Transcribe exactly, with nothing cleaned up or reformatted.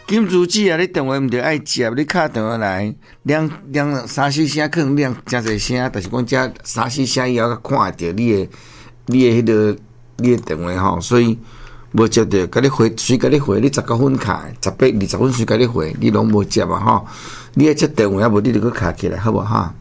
金主子啊，你电话毋着爱接，你敲电话来，两两三四声，可能两真侪声，但是讲遮三四声以后，看会着你诶，你诶迄个你诶电话吼，所以无接着，甲你回，随甲你回，你十九分敲，十八二十分随甲你回，你拢无接啊吼，你爱接电话啊，无你着搁敲起来，好无哈？